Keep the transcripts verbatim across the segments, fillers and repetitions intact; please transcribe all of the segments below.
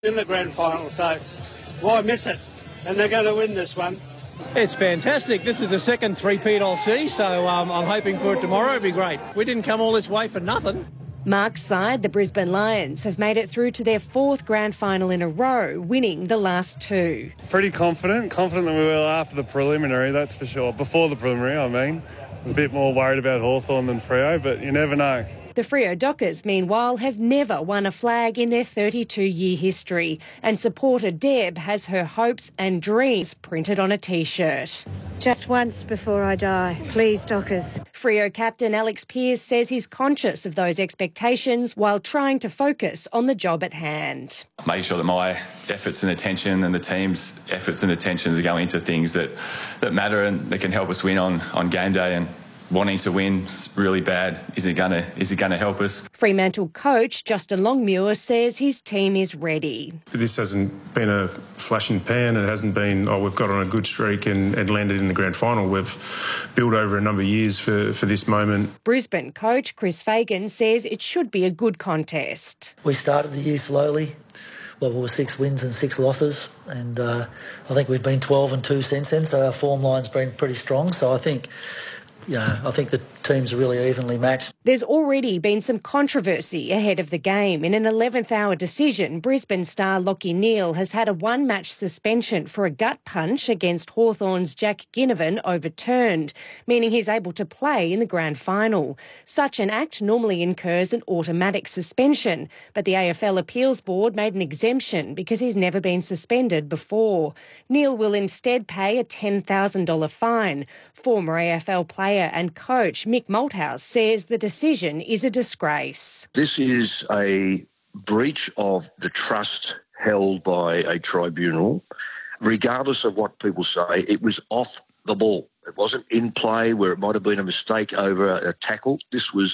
in the grand final, so why miss it? And they're going to win this one. It's fantastic. This is the second three-peat I'll see, so um, I'm hoping for it tomorrow. It'll be great. We didn't come all this way for nothing. Mark's side, the Brisbane Lions, have made it through to their fourth grand final in a row, winning the last two. Pretty confident, confident than we were after the preliminary, that's for sure. Before the preliminary, I mean. I was a bit more worried about Hawthorn than Freo, but you never know. The Freo Dockers, meanwhile, have never won a flag in their thirty-two-year history, and supporter Deb has her hopes and dreams printed on a T-shirt. Just once before I die, please, Dockers. Freo captain Alex Pearce says he's conscious of those expectations while trying to focus on the job at hand. Making sure that my efforts and attention and the team's efforts and attentions are going into things that, that matter and that can help us win on, on game day, and wanting to win really bad, is it gonna is it gonna help us? Fremantle coach Justin Longmuir says his team is ready. This hasn't been a flash in the pan. It hasn't been, oh, we've got on a good streak and, and landed in the grand final. We've built over a number of years for, for this moment. Brisbane coach Chris Fagan says it should be a good contest. We started the year slowly. Well, we were six wins and six losses, and uh, I think we've been twelve and two since then, so our form line's been pretty strong. So I think Yeah, I think the teams are really evenly matched. There's already been some controversy ahead of the game. In an eleventh hour decision, Brisbane star Lachie Neale has had a one-match suspension for a gut punch against Hawthorn's Jack Ginnivan overturned, meaning he's able to play in the grand final. Such an act normally incurs an automatic suspension, but the A F L Appeals Board made an exemption because he's never been suspended before. Neale will instead pay a ten thousand dollars fine. Former A F L player and coach Mick Malthouse says the decision is a disgrace. This is a breach of the trust held by a tribunal. Regardless of what people say, it was off the ball. It wasn't in play where it might have been a mistake over a, a tackle. This was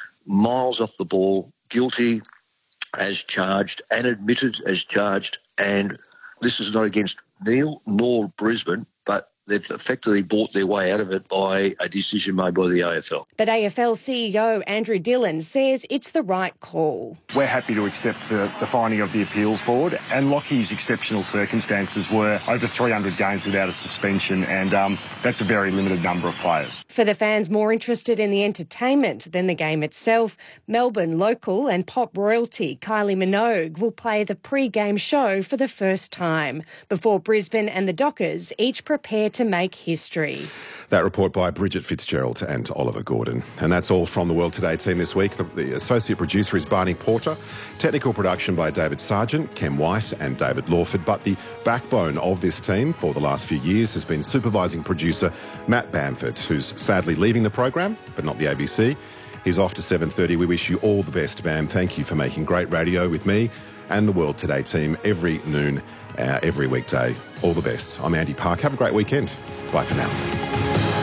miles off the ball, guilty as charged and admitted as charged. And this is not against Neale nor Brisbane, but they've effectively bought their way out of it by a decision made by the A F L. But A F L C E O Andrew Dillon says it's the right call. We're happy to accept the, the finding of the Appeals Board, and Lachie's exceptional circumstances were over three hundred games without a suspension, and um, that's a very limited number of players. For the fans more interested in the entertainment than the game itself, Melbourne local and pop royalty Kylie Minogue will play the pre-game show for the first time, before Brisbane and the Dockers each prepare to make history. That report by Bridget Fitzgerald and Oliver Gordon. And that's all from the World Today team this week. The, the associate producer is Barney Porter. Technical production by David Sargent, Kem White and David Lawford. But the backbone of this team for the last few years has been supervising producer Matt Bamford, who's sadly leaving the program, but not the A B C. He's off to seven thirty. We wish you all the best, Bam. Thank you for making great radio with me and the World Today team every noon, uh, every weekday. All the best. I'm Andy Park. Have a great weekend. Bye for now.